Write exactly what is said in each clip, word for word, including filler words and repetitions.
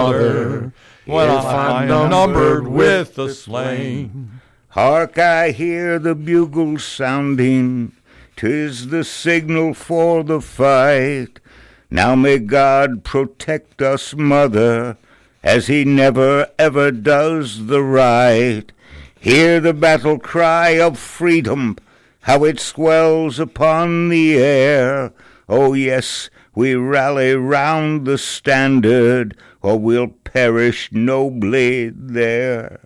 mother, when I'm numbered with the slain. Hark, I hear the bugles sounding, 'tis the signal for the fight. Now may God protect us, mother, as he never ever does the right. Hear the battle cry of freedom, how it swells upon the air. Oh yes, we rally round the standard, or we'll perish nobly there.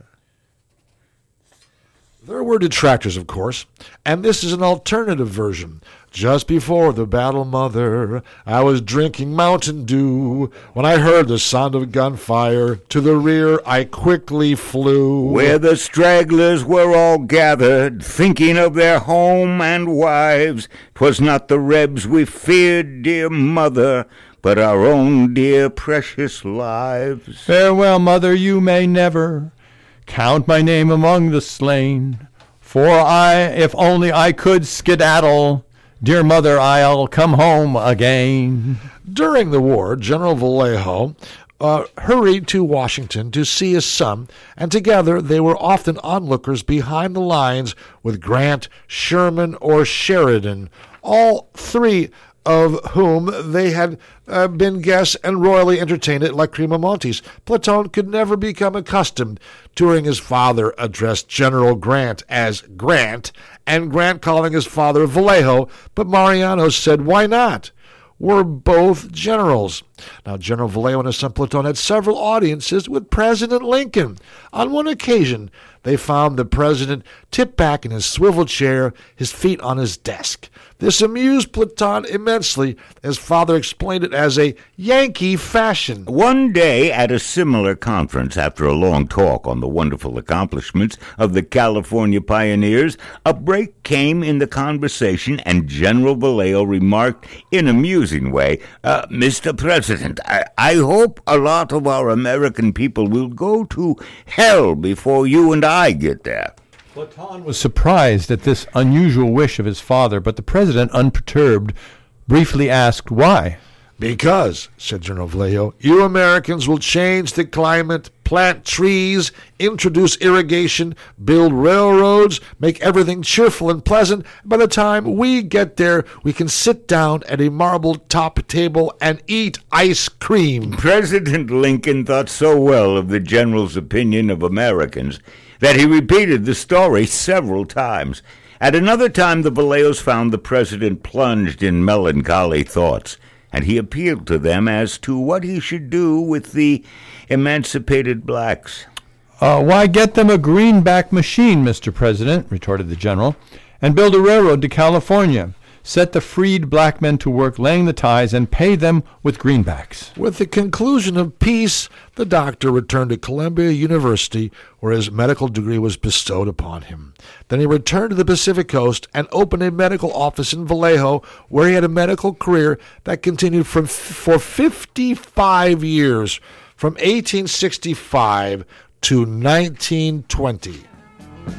There were detractors, of course, and this is an alternative version. Just before the battle, mother, I was drinking Mountain Dew. When I heard the sound of gunfire, to the rear I quickly flew. Where the stragglers were all gathered, thinking of their home and wives. 'Twas not the Rebs we feared, dear mother, but our own dear precious lives. Farewell, mother, you may never count my name among the slain. For I, if only I could skedaddle, dear mother, I'll come home again. During the war, General Vallejo uh, hurried to Washington to see his son, and together they were often onlookers behind the lines with Grant, Sherman, or Sheridan, all three of whom they had uh, been guests and royally entertained at Lacrima Montes. Platon could never become accustomed to hearing his father address General Grant as Grant, and Grant calling his father Vallejo, but Mariano said, why not? We're both generals. Now, General Vallejo and his son Platon had several audiences with President Lincoln. On one occasion, they found the president tipped back in his swivel chair, his feet on his desk. This amused Platon immensely. His father explained it as a Yankee fashion. One day at a similar conference, after a long talk on the wonderful accomplishments of the California pioneers, a break came in the conversation, and General Vallejo remarked in a musing way, uh, Mister President, I, I hope a lot of our American people will go to hell before you and I get there. Platon was surprised at this unusual wish of his father, but the president, unperturbed, briefly asked why. Because, said General Vallejo, you Americans will change the climate, plant trees, introduce irrigation, build railroads, make everything cheerful and pleasant. By the time we get there, we can sit down at a marble top table and eat ice cream. President Lincoln thought so well of the general's opinion of Americans that he repeated the story several times. At another time, the Vallejos found the president plunged in melancholy thoughts, and he appealed to them as to what he should do with the emancipated blacks. Uh, why, get them a greenback machine, Mister President, retorted the general, and build a railroad to California. Set the freed black men to work laying the ties and pay them with greenbacks. With the conclusion of peace, the doctor returned to Columbia University, where his medical degree was bestowed upon him. Then he returned to the Pacific Coast and opened a medical office in Vallejo, where he had a medical career that continued from, for fifty-five years, from eighteen sixty-five to nineteen twenty.